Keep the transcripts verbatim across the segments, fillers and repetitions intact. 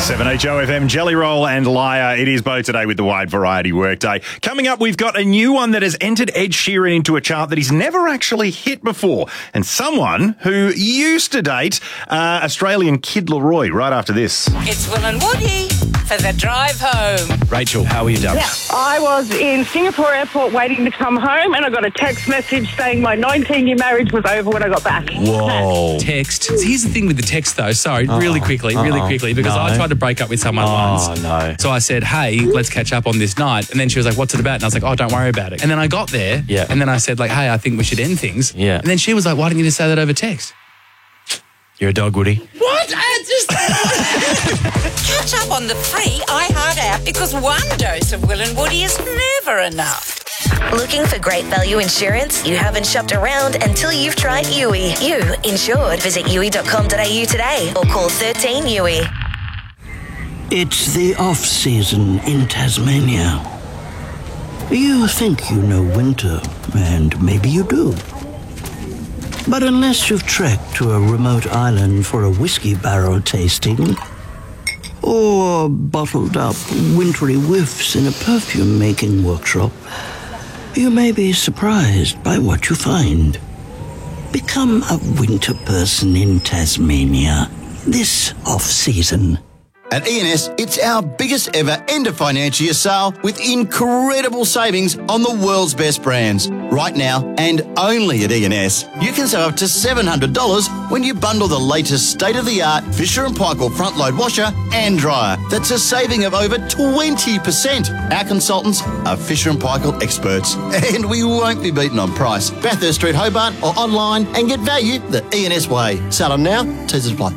seven H O F M, Jelly Roll and Liar. It is Bo today with the Wide Variety Workday. Coming up, we've got a new one that has entered Ed Sheeran into a chart that he's never actually hit before. And someone who used to date uh, Australian Kid Laroi right after this. It's Will and Woody for the drive home. Rachel, how are you, darling? Yeah, I was in Singapore airport waiting to come home and I got a text message saying my nineteen-year marriage was over when I got back. Whoa. Text. So here's the thing with the text, though. Sorry, Oh, really quickly, really uh-oh. quickly, because No. I tried to break up with someone Oh, once. no. So I said, hey, let's catch up on this night. And then she was like, what's it about? And I was like, oh, don't worry about it. And then I got there. Yeah. And then I said, like, hey, I think we should end things. Yeah. And then she was like, why didn't you just say that over text? You're a dog, Woody. What? I just... Catch up on the free iHeart app because one dose of Will and Woody is never enough. Looking for great value insurance? You haven't shopped around until you've tried U I. You insured. Visit U I dot com dot a u today or call thirteen U I. It's the off-season in Tasmania. You think you know winter, and maybe you do. But unless you've trekked to a remote island for a whiskey barrel tasting, or bottled up wintry whiffs in a perfume-making workshop, you may be surprised by what you find. Become a winter person in Tasmania this off-season. At E N S, it's our biggest ever end of financial year sale with incredible savings on the world's best brands. Right now, and only at E N S, you can save up to seven hundred dollars when you bundle the latest state-of-the-art Fisher and Paykel front-load washer and dryer. That's a saving of over twenty percent. Our consultants are Fisher and Paykel experts, and we won't be beaten on price. Bathurst Street, Hobart, or online and get value the E N S way. Sell them now, T's apply.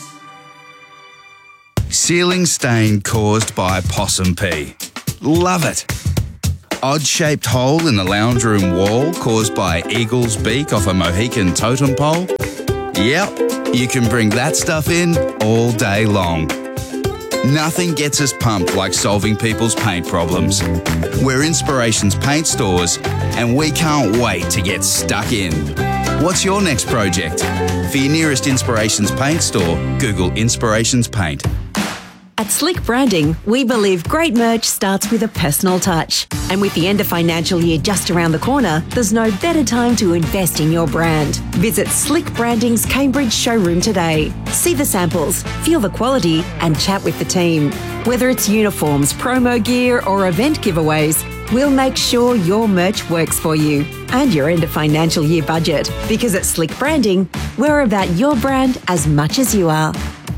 Ceiling stain caused by possum pee. Love it. Odd-shaped hole in the lounge room wall caused by eagle's beak off a Mohican totem pole. Yep, you can bring that stuff in all day long. Nothing gets us pumped like solving people's paint problems. We're Inspirations Paint Stores, and we can't wait to get stuck in. What's your next project? For your nearest Inspirations Paint store, Google Inspirations Paint. At Slick Branding, we believe great merch starts with a personal touch. And with the end of financial year just around the corner, there's no better time to invest in your brand. Visit Slick Branding's Cambridge showroom today. See the samples, feel the quality, and chat with the team. Whether it's uniforms, promo gear, or event giveaways, we'll make sure your merch works for you and your end of financial year budget. Because at Slick Branding, we're about your brand as much as you are.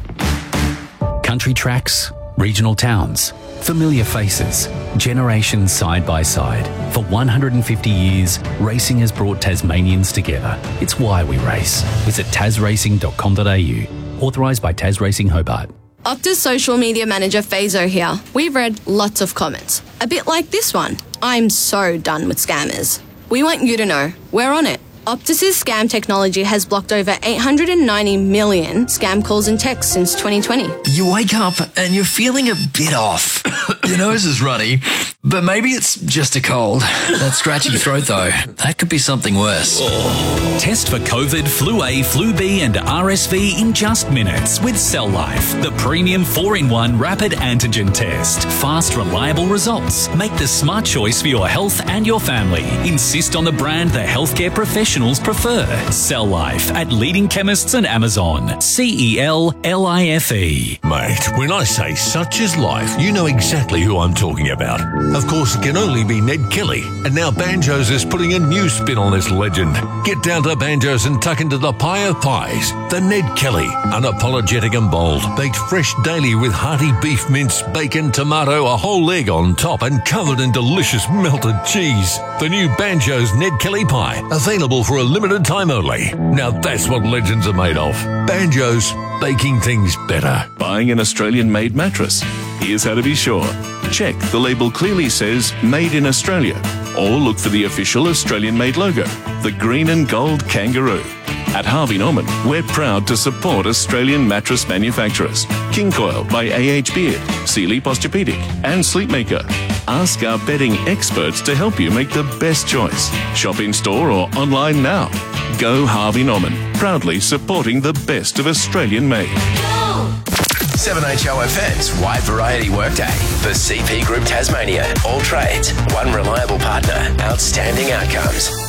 Country tracks, regional towns, familiar faces, generations side by side. For one hundred fifty years, racing has brought Tasmanians together. It's why we race. Visit tas racing dot com dot a u. Authorised by Tas Racing Hobart. Optus social media manager Fazo here. We've read lots of comments. A bit like this one. I'm so done with scammers. We want you to know we're on it. Optus's scam technology has blocked over eight hundred ninety million scam calls and texts since twenty twenty. You wake up and you're feeling a bit off. Your nose is runny, but maybe it's just a cold. That scratchy throat, though, that could be something worse. Test for COVID, Flu A, Flu B and R S V in just minutes with Cell Life, the premium four in one rapid antigen test. Fast, reliable results. Make the smart choice for your health and your family. Insist on the brand the healthcare professionals prefer. Cell Life at leading chemists and Amazon. C E L L I F E. Mate, when I say such is life, you know exactly who I'm talking about. Of course, it can only be Ned Kelly. And now Banjos is putting a new spin on this legend. Get down to Banjos and tuck into the pie of pies. The Ned Kelly. Unapologetic and bold. Baked fresh daily with hearty beef mince, bacon, tomato, a whole egg on top and covered in delicious melted cheese. The new Banjos Ned Kelly pie. Available for a limited time only. Now that's what legends are made of. Banjos, baking things better. Buying an Australian-made mattress? Here's how to be sure. Check the label clearly says Made in Australia, or look for the official Australian-made logo, the green and gold kangaroo. At Harvey Norman, we're proud to support Australian mattress manufacturers. King Coil by A H Beard, Sealy Posturepedic and Sleepmaker. Ask our bedding experts to help you make the best choice. Shop in store or online now. Go Harvey Norman, proudly supporting the best of Australian made. seven H O F M's Wide Variety Workday. The C P Group Tasmania. All trades. One reliable partner. Outstanding outcomes.